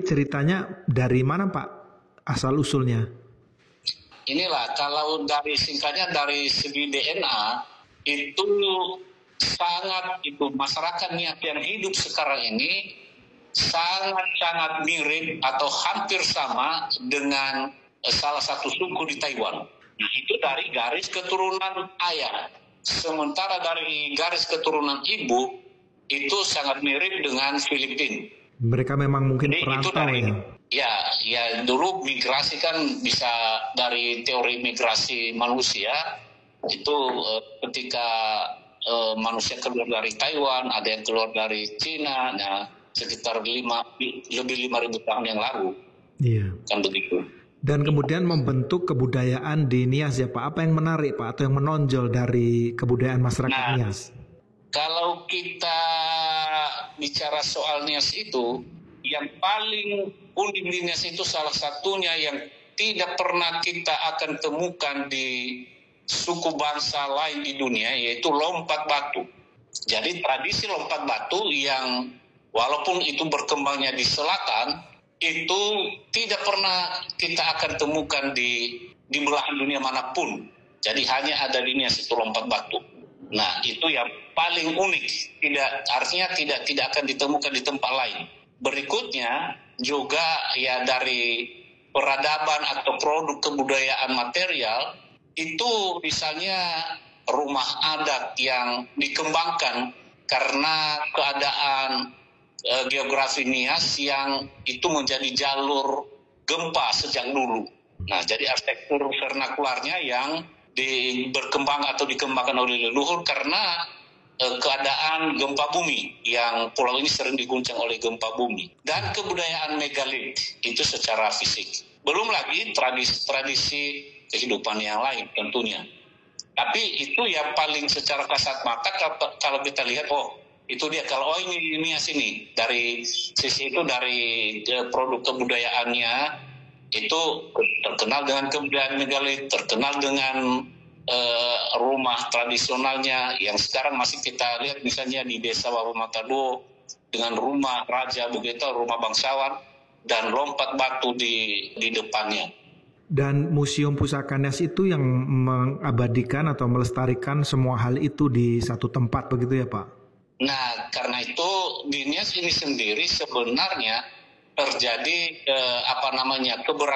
ceritanya dari mana Pak asal usulnya? Inilah, kalau dari singkatnya dari segi DNA itu sangat masyarakat niat yang hidup sekarang ini sangat mirip atau hampir sama dengan salah satu suku di Taiwan. Nah, itu dari garis keturunan ayah. Sementara dari garis keturunan ibu itu sangat mirip dengan Filipina. Mereka memang mungkin Jadi perantau itu dari, ya. ya dulu migrasi kan bisa dari teori migrasi manusia itu ketika manusia keluar dari Taiwan, ada yang keluar dari Cina, nah sekitar lebih 5.000 tahun yang lalu. Iya. Kan begitu. Dan kemudian membentuk kebudayaan di Nias ya Pak. Apa yang menarik Pak atau yang menonjol dari kebudayaan masyarakat Nias? Kalau kita bicara soal Nias itu, yang paling unik di Nias itu salah satunya yang tidak pernah kita akan temukan di suku bangsa lain di dunia, yaitu lompat batu. Jadi tradisi lompat batu yang walaupun itu berkembangnya di selatan, itu tidak pernah kita akan temukan di belahan dunia manapun. Jadi hanya ada di Nias itu lompat batu. Nah, itu yang paling unik. Artinya tidak akan ditemukan di tempat lain. Berikutnya juga ya dari peradaban atau produk kebudayaan material itu misalnya rumah adat yang dikembangkan karena keadaan geografi Nias yang itu menjadi jalur gempa sejak dulu. Nah, jadi arsitektur vernakularnya yang berkembang atau dikembangkan oleh leluhur karena keadaan gempa bumi yang pulau ini sering diguncang oleh gempa bumi. Dan kebudayaan megalit itu secara fisik. Belum lagi tradisi kehidupan yang lain tentunya. Tapi itu yang paling secara kasat mata kalau kita lihat, itu dia. Kalau ini Nias ini dari sisi itu dari produk kebudayaannya itu terkenal dengan kebudayaan megalit, terkenal dengan rumah tradisionalnya yang sekarang masih kita lihat misalnya di Desa Warumatado dengan rumah raja begitu, rumah bangsawan dan lompat batu di depannya. Dan Museum Pusaka Nias itu yang mengabadikan atau melestarikan semua hal itu di satu tempat begitu ya Pak? Nah, karena itu di Nias ini sendiri sebenarnya terjadi keberagaman